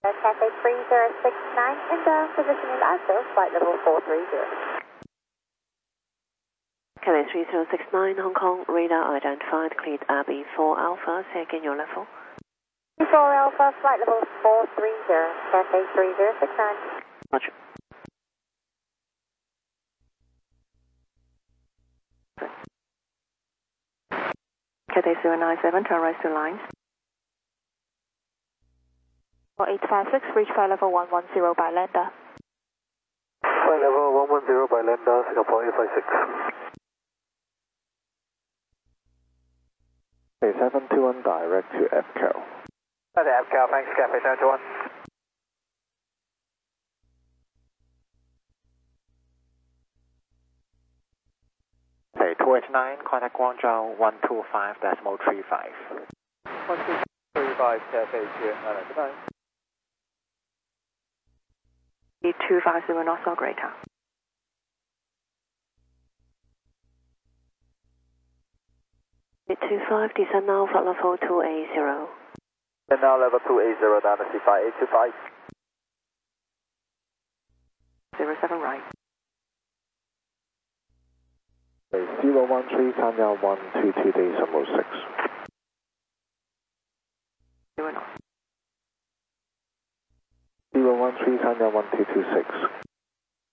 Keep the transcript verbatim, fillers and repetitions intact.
Cathay three zero six nine, and uh, position in I S O, flight level four three zero. Cathay three zero six nine, Hong Kong, radar identified, cleared Abbey four Alpha, say again your level. four Alpha, flight level four three zero, Cathay three zero six nine. Roger. Cathay zero nine seven, turn right to lines. eight five six, reach flight level one one zero by lander. Flight level one one zero by lander, Singapore eight five six. Okay, seven two one direct to F C A L. Hi there, F C A L, thanks, Cathay seven two one. Okay, two eight nine, contact Guangzhou one two five decimal three five. one two three five, Cathay here, nine nine nine. two five zero knots or greater. eight two five, descend now, flight level two eight zero. And now level two eight zero, down to C five eight two five. zero seven right. Okay, zero one three, Kenya one two two decimal six. zero knots. zero one three, Kenya one two two six.